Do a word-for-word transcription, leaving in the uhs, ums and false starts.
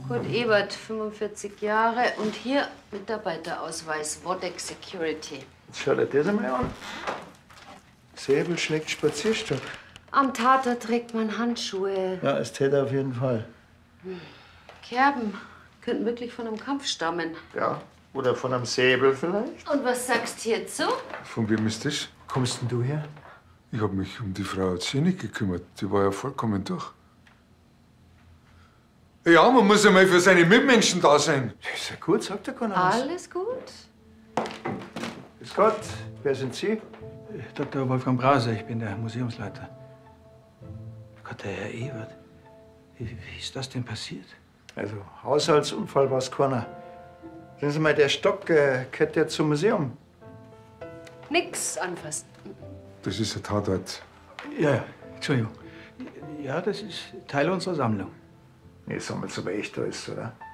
Kurt Ebert, fünfundvierzig Jahre und hier Mitarbeiterausweis, Wodex Security. Jetzt schau dir das einmal an. Säbel schlägt Spazierstock. Am Tatort trägt man Handschuhe. Ja, es täte auf jeden Fall. Kerben könnten wirklich von einem Kampf stammen. Ja, oder von einem Säbel vielleicht. Und was sagst du hierzu? Von wem ist das? Kommst denn du her? Ich habe mich um die Frau Zenig gekümmert. Die war ja vollkommen durch. Ja, man muss einmal für seine Mitmenschen da sein. Ist ja gut, sagt ja keiner was. Alles gut? Grüß Gott, wer sind Sie? Doktor Wolfgang Brause, ich bin der Museumsleiter. Gott, der Herr Ebert. Wie, wie ist das denn passiert? Also, Haushaltsunfall war's keiner. Sehen Sie mal, der Stock äh, gehört ja zum Museum. Nix anfassen. Das ist ein Tatort. Ja, ja, Entschuldigung. Ja, das ist Teil unserer Sammlung. Nee, sammelt's aber echt alles, oder?